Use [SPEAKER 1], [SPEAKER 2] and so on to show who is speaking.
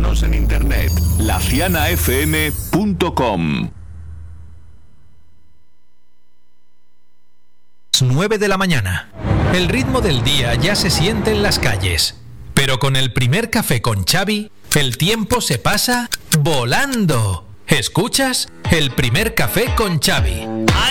[SPEAKER 1] Síguenos en internet, lacianafm.com.
[SPEAKER 2] 9 de la mañana. El ritmo del día ya se siente en las calles, pero con el primer café con Xavi, el tiempo se pasa volando. ¿Escuchas? El primer café con Xavi.